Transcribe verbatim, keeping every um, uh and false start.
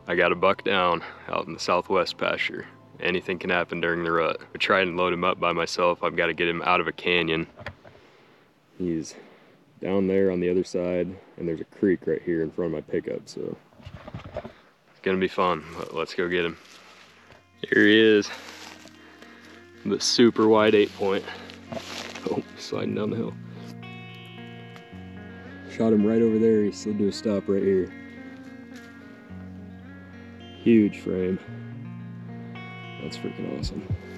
I got a buck down out in the southwest pasture. Anything can happen during the rut. I tried and load him up by myself. I've got to get him out of a canyon. He's down there on the other side, and there's a creek right here in front of my pickup, so it's gonna be fun. Let's go get him. Here he is, the super wide eight point. Oh, sliding down the hill. Shot him right over there. He slid to a stop right here. Huge frame. That's freaking awesome.